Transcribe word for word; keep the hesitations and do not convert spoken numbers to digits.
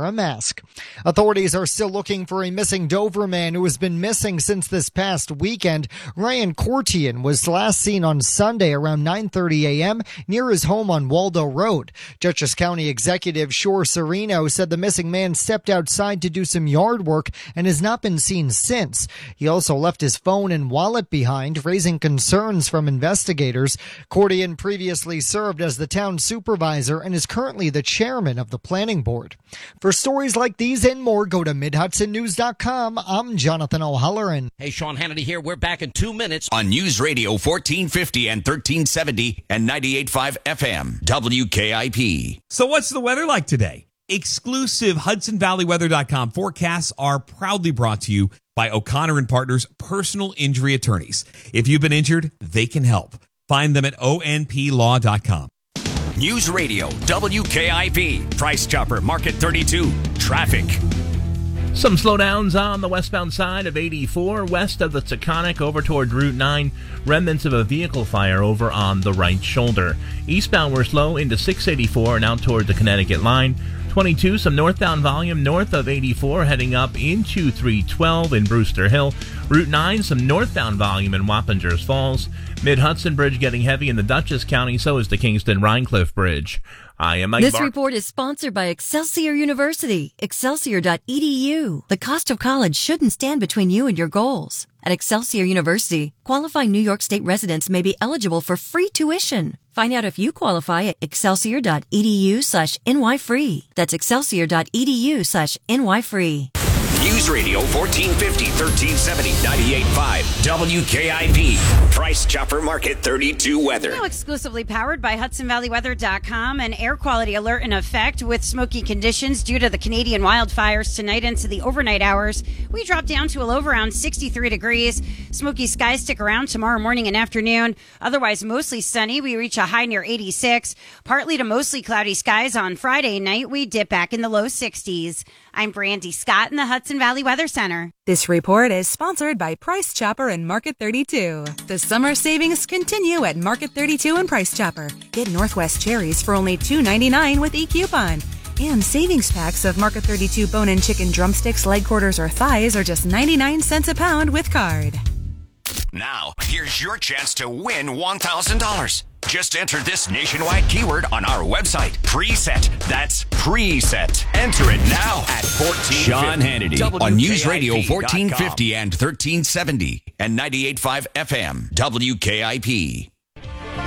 a mask. Authorities are still looking for a missing Dover man who has been missing since this past weekend. Ryan Cortian was last seen on Sunday around nine thirty a.m. near his home on Waldo Road. Dutchess County Executive Shore Sereno said the missing man stepped outside to do some yard work and has not been seen since. He also left his phone and wallet behind, raising concerns from investigators. Cortian previously served as the town supervisor and is currently the chairman of the planning board. For stories like these and more, go to mid hudson news dot com. I'm Jonathan O'Halloran. Hey, Sean Hannity here. We're back in two minutes on News Radio fourteen fifty and thirteen seventy and ninety-eight point five F M W K I P. So what's the weather like today? Exclusive Hudson Valley Weather dot com forecasts are proudly brought to you by O'Connor and Partners Personal Injury Attorneys. If you've been injured, they can help. Find them at O N P law dot com. News Radio W K I P. Price Chopper Market thirty-two. Traffic. Some slowdowns on the westbound side of eighty-four, west of the Taconic over toward Route nine. Remnants of a vehicle fire over on the right shoulder. Eastbound we're slow into six eighty-four and out toward the Connecticut line. twenty-two, some northbound volume north of eighty-four heading up into three twelve in Brewster Hill. Route nine, some northbound volume in Wappingers Falls. Mid-Hudson Bridge getting heavy in the Dutchess County, so is the Kingston-Rhinecliff Bridge. I am Mike This Bar- report is sponsored by Excelsior University, excelsior dot e d u. The cost of college shouldn't stand between you and your goals. At Excelsior University, qualifying New York State residents may be eligible for free tuition. Find out if you qualify at excelsior dot e d u slash n y free. That's excelsior dot e d u slash n y free. News Radio fourteen fifty, thirteen seventy, ninety-eight point five W K I P. Price Chopper Market thirty-two weather. Now exclusively powered by Hudson Valley Weather dot com. An air quality alert in effect with smoky conditions due to the Canadian wildfires tonight into the overnight hours. We drop down to a low of around sixty-three degrees. Smoky skies stick around tomorrow morning and afternoon. Otherwise mostly sunny. We reach a high near eighty-six. Partly to mostly cloudy skies on Friday night. We dip back in the low sixties. I'm Brandy Scott in the Hudson Valley Weather Center. This report is sponsored by Price Chopper and Market thirty-two. The summer savings continue at Market thirty-two and Price Chopper. Get Northwest cherries for only two ninety-nine with e-coupon. And savings packs of Market thirty-two bone-in chicken drumsticks, leg quarters, or thighs are just ninety-nine cents a pound with card. Now, here's your chance to win one thousand dollars. Just enter this nationwide keyword on our website. Preset. That's preset. Enter it now at fourteen fifty. Sean Hannity on News Radio fourteen fifty and thirteen seventy and ninety-eight point five F M W K I P.